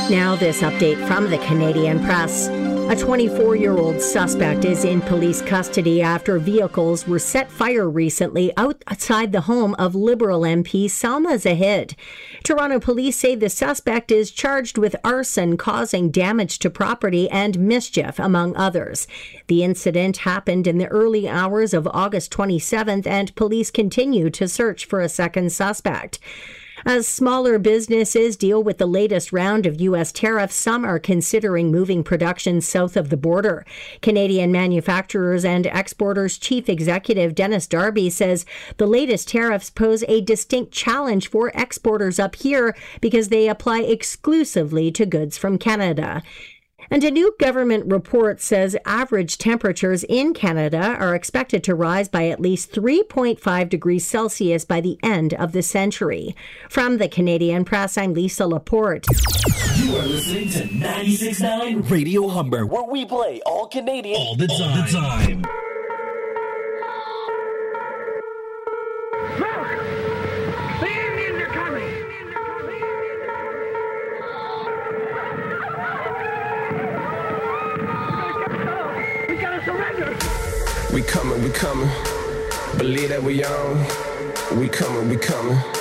Now this update from the Canadian Press. A 24-year-old suspect is in police custody after vehicles were set fire recently outside the home of Liberal MP Salma Zahid. Toronto police say the suspect is charged with arson causing damage to property and mischief, among others. The incident happened in the early hours of August 27th, and police continue to search for a second suspect. As smaller businesses deal with the latest round of U.S. tariffs, some are considering moving production south of the border. Canadian Manufacturers and Exporters Chief Executive Dennis Darby says the latest tariffs pose a distinct challenge for exporters up here because they apply exclusively to goods from Canada. And a new government report says average temperatures in Canada are expected to rise by at least 3.5 degrees Celsius by the end of the century. From the Canadian Press, I'm Lisa Laporte. You are listening to 96.9 Radio Humber, where we play all Canadian all the time. We coming, believe that we on. We coming.